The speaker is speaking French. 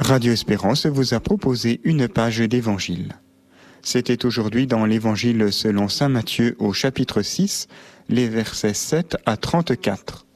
Radio Espérance vous a proposé une page d'évangile. C'était aujourd'hui dans l'évangile selon saint Matthieu au chapitre 6, les versets 7 à 34.